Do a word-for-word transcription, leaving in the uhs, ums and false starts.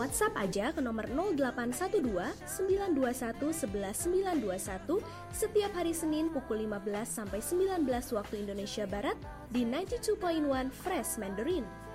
WhatsApp aja ke nomor nol delapan satu dua sembilan dua satu satu satu sembilan dua satu setiap hari Senin pukul lima belas sampai sembilan belas waktu Indonesia Barat di sembilan puluh dua koma satu Fresh Mandarin.